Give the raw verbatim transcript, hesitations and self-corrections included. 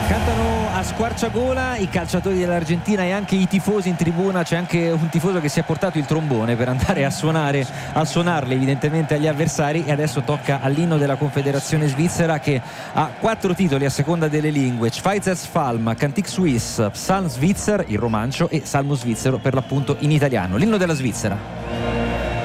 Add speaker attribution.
Speaker 1: Cantano a squarciagola i calciatori dell'Argentina e anche i tifosi in tribuna. C'è anche un tifoso che si è portato il trombone per andare a suonare a suonarli evidentemente agli avversari. E adesso tocca all'inno della Confederazione Svizzera, che ha quattro titoli a seconda delle lingue: Schweizers Psalm, Cantique Suisse, Psalm Svitzer, il romancio, e Salmo svizzero per l'appunto in italiano. L'inno della Svizzera.